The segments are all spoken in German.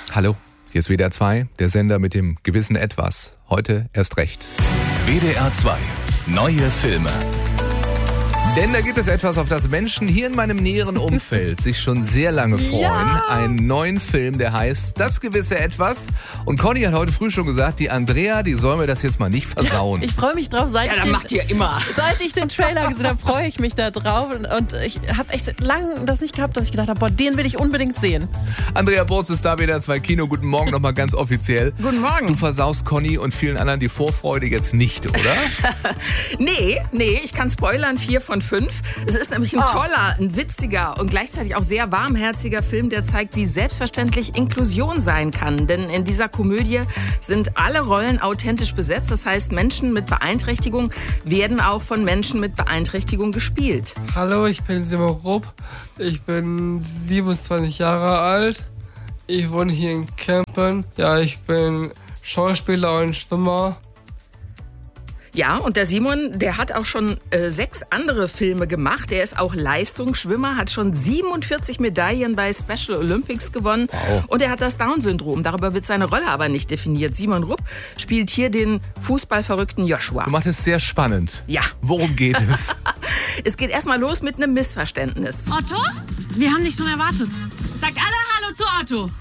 Hallo, hier ist WDR 2, der Sender mit dem gewissen Etwas. Heute erst recht. WDR 2, neue Filme. Denn da gibt es etwas, auf das Menschen hier in meinem näheren Umfeld sich schon sehr lange freuen. Ja. Einen neuen Film, der heißt Das gewisse Etwas. Und Conny hat heute früh schon gesagt, die Andrea, die soll mir das jetzt mal nicht versauen. Ich freue mich drauf. Seit ich den Trailer gesehen habe, freue ich mich da drauf. Und ich habe echt lange das nicht gehabt, dass ich gedacht habe, boah, den will ich unbedingt sehen. Andrea Burz ist da, WDR 2 Kino. Guten Morgen nochmal ganz offiziell. Guten Morgen. Du versaust Conny und vielen anderen die Vorfreude jetzt nicht, oder? Nee, ich kann spoilern, 4 von 5. Es ist nämlich ein toller, ein witziger und gleichzeitig auch sehr warmherziger Film, der zeigt, wie selbstverständlich Inklusion sein kann. Denn in dieser Komödie sind alle Rollen authentisch besetzt. Das heißt, Menschen mit Beeinträchtigung werden auch von Menschen mit Beeinträchtigung gespielt. Hallo, ich bin Simon Rupp. Ich bin 27 Jahre alt. Ich wohne hier in Kempen. Ja, ich bin Schauspieler und Schwimmer. Ja, und der Simon, der hat auch schon 6 andere Filme gemacht. Er ist auch Leistungsschwimmer, hat schon 47 Medaillen bei Special Olympics gewonnen. Wow. Und er hat das Down-Syndrom. Darüber wird seine Rolle aber nicht definiert. Simon Rupp spielt hier den fußballverrückten Joshua. Du machst es sehr spannend. Ja. Worum geht es? Es geht erstmal los mit einem Missverständnis. Otto? Wir haben dich schon erwartet. Sagt alle Hallo zu Otto.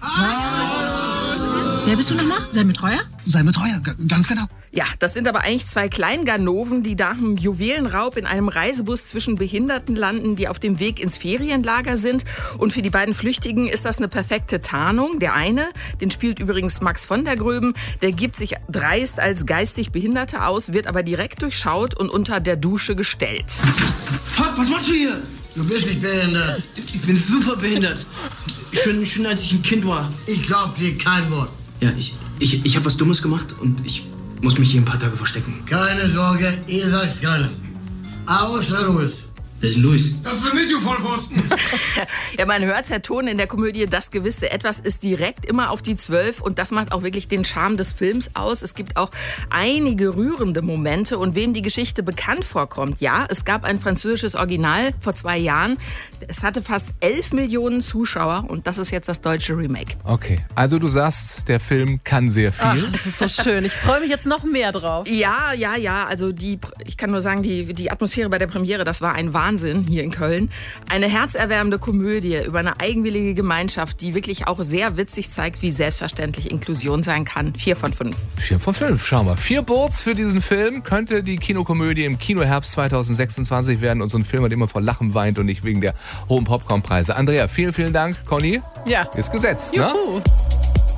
Hallo. Wer bist du nochmal? Sein Betreuer? Sein Betreuer, ganz genau. Ja, das sind aber eigentlich 2 Kleinganoven, die nach einem Juwelenraub in einem Reisebus zwischen Behinderten landen, die auf dem Weg ins Ferienlager sind. Und für die beiden Flüchtigen ist das eine perfekte Tarnung. Der eine, den spielt übrigens Max von der Gröben, der gibt sich dreist als geistig Behinderter aus, wird aber direkt durchschaut und unter der Dusche gestellt. Fuck, was machst du hier? Du bist nicht behindert. Ich bin super behindert. Schon als ich ein Kind war. Ich glaub dir kein Wort. Ja, ich habe was Dummes gemacht und ich muss mich hier ein paar Tage verstecken. Keine Sorge, ihr sagt's keinem. Außer Louis. Wer ist denn Louis? Das bin ich, du Vollpfosten. Ja, man hört, der Ton in der Komödie Das gewisse Etwas ist direkt immer auf die 12 und das macht auch wirklich den Charme des Films aus. Es gibt auch einige rührende Momente und wem die Geschichte bekannt vorkommt, ja, es gab ein französisches Original vor 2 Jahren. Es hatte fast 11 Millionen Zuschauer und das ist jetzt das deutsche Remake. Okay, also du sagst, der Film kann sehr viel. Ach, das ist so schön. Ich freue mich jetzt noch mehr drauf. Ja. Also ich kann nur sagen, die Atmosphäre bei der Premiere, das war ein Wahnsinn hier in Köln. Eine herzerwärmende Komödie über eine eigenwillige Gemeinschaft, die wirklich auch sehr witzig zeigt, wie selbstverständlich Inklusion sein kann. 4 von 5. 4 von 5, schau mal. 4 Burz für diesen Film. Könnte die Kinokomödie im Kinoherbst 2026 werden und so ein Film, der immer vor Lachen weint und nicht wegen der hohen Popcornpreise. Andrea, vielen Dank. Conny? Ja. Ist gesetzt, Juhu. ne?